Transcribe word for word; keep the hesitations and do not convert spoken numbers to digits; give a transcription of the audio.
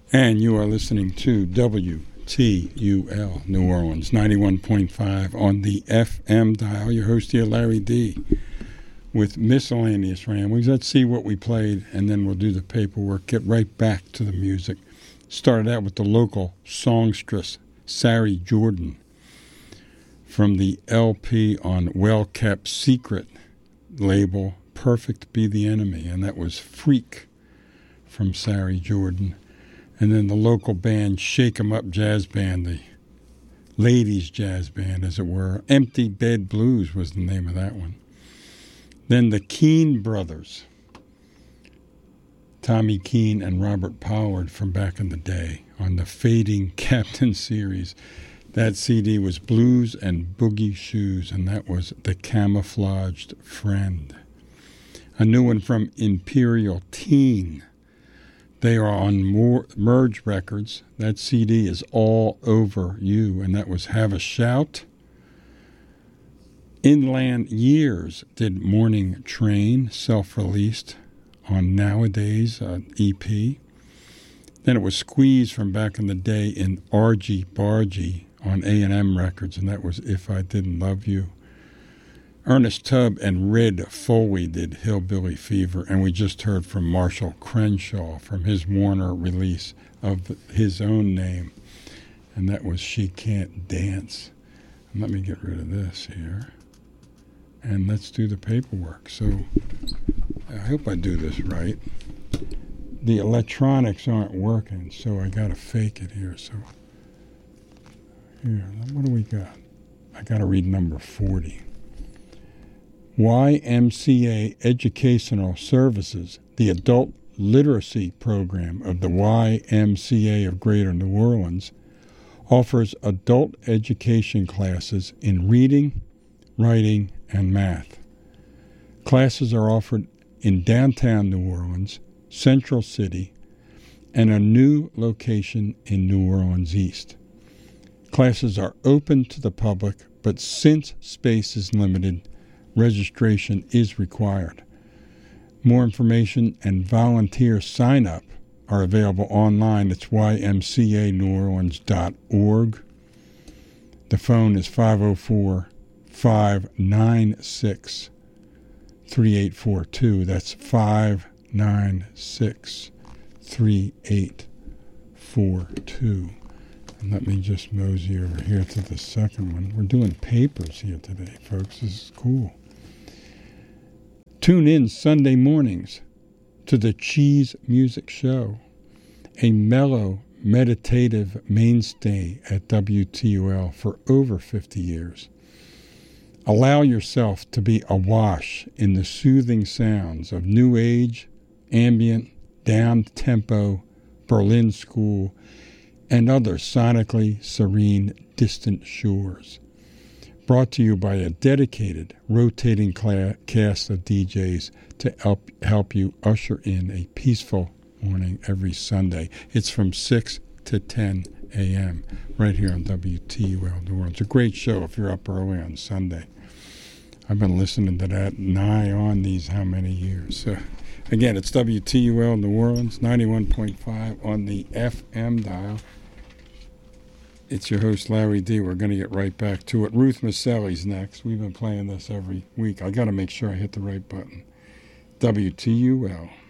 And you are listening to W T U L New Orleans, ninety-one point five on the F M dial. Your host here, Larry D, with miscellaneous ramblings. Let's see what we played, and then we'll do the paperwork, get right back to the music. Started out with the local songstress, Sari Jordan, from the L P on Well Kept Secret label, Perfect Be the Enemy, and that was Freak from Sari Jordan. And then the local band, Shake 'em Up Jazz Band, the ladies' jazz band, as it were. Empty Bed Blues was the name of that one. Then the Keane Brothers, Tommy Keane and Robert Pollard from back in the day on the Fading Captain series. That C D was Blues and Boogie Shoes, and that was The Camouflaged Friend. A new one from Imperial Teen. They are on More, Merge Records. That C D is All Over You, and that was Have a Shout. Inland Years did Morning Train, self-released on Nowadays uh, E P. Then it was Squeeze from back in the day in Argy Bargy on A and M Records, and that was If I Didn't Love You. Ernest Tubb and Red Foley did Hillbilly Fever, and we just heard from Marshall Crenshaw from his Warner release of his own name, and that was She Can't Dance. And let me get rid of this here, and let's do the paperwork. So I hope I do this right. The electronics aren't working, so I got to fake it here. So here, what do we got? I got to read number forty. Y M C A Educational Services, the adult literacy program of the Y M C A of Greater New Orleans, offers adult education classes in reading, writing, and math. Classes are offered in downtown New Orleans, Central City, and a new location in New Orleans East. Classes are open to the public, but since space is limited, registration is required. More information and volunteer sign-up are available online. It's y m c a new orleans dot org. The phone is five oh four, five nine six, three eight four two. That's five nine six, three eight four two. And let me just mosey over here to the second one. We're doing papers here today, folks. This is cool. Tune in Sunday mornings to the Cheese Music Show, a mellow, meditative mainstay at W T U L for over fifty years. Allow yourself to be awash in the soothing sounds of new age, ambient, down-tempo, Berlin School, and other sonically serene distant shores. Brought to you by a dedicated, rotating cla- cast of D Js to help, help you usher in a peaceful morning every Sunday. It's from six to ten a.m. right here on W T U L New Orleans. It's a great show if you're up early on Sunday. I've been listening to that nigh on these how many years. So, again, it's W T U L New Orleans, ninety-one point five on the F M dial. It's your host, Larry D. We're going to get right back to it. Ruth Maselli's next. We've been playing this every week. I got to make sure I hit the right button. W T U L.